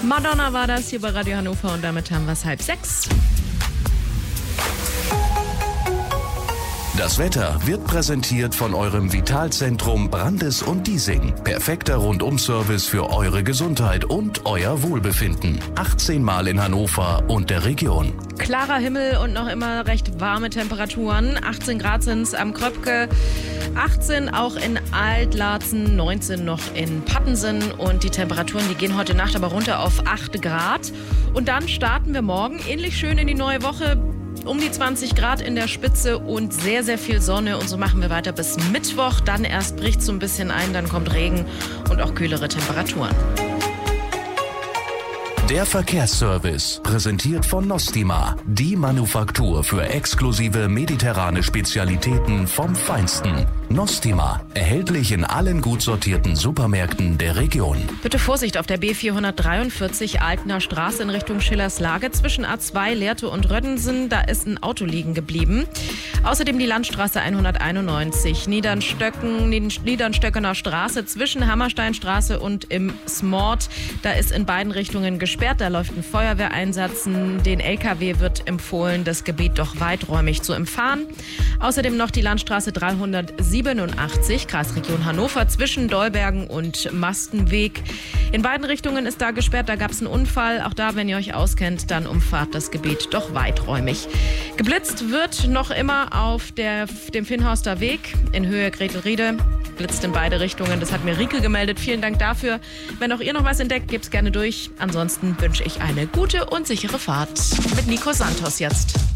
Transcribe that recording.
Madonna war das hier bei Radio Hannover und damit haben wir es 5:30. Das Wetter wird präsentiert von eurem Vitalzentrum Brandes und Diesing. Perfekter Rundum-Service für eure Gesundheit und euer Wohlbefinden. 18 Mal in Hannover und der Region. Klarer Himmel und noch immer recht warme Temperaturen. 18 Grad sind es am Kröpke, 18 auch in Altlarzen, 19 noch in Pattensen. Und die Temperaturen, die gehen heute Nacht aber runter auf 8 Grad. Und dann starten wir morgen ähnlich schön in die neue Woche. Um die 20 Grad in der Spitze und sehr, sehr viel Sonne. Und so machen wir weiter bis Mittwoch. Dann erst bricht es so ein bisschen ein, dann kommt Regen und auch kühlere Temperaturen. Der Verkehrsservice, präsentiert von Nostima, die Manufaktur für exklusive mediterrane Spezialitäten vom Feinsten. Nostima, erhältlich in allen gut sortierten Supermärkten der Region. Bitte Vorsicht auf der B443 Altener Straße in Richtung Schillerslage zwischen A2, Lehrte und Röddensen. Da ist ein Auto liegen geblieben. Außerdem die Landstraße 191, Niedernstöckener Straße zwischen Hammersteinstraße und im Smort. Da ist in beiden Richtungen gesperrt. Da läuft ein Feuerwehreinsatz. Den LKW wird empfohlen, das Gebiet doch weiträumig zu umfahren. Außerdem noch die Landstraße 387, Kreisregion Hannover, zwischen Dolbergen und Mastenweg. In beiden Richtungen ist da gesperrt, da gab es einen Unfall. Auch da, wenn ihr euch auskennt, dann umfahrt das Gebiet doch weiträumig. Geblitzt wird noch immer auf dem Finnhorster Weg in Höhe Gretelriede. Blitzt in beide Richtungen, das hat mir Rieke gemeldet. Vielen Dank dafür. Wenn auch ihr noch was entdeckt, gebt's gerne durch. Ansonsten wünsche ich eine gute und sichere Fahrt. Mit Nico Santos jetzt.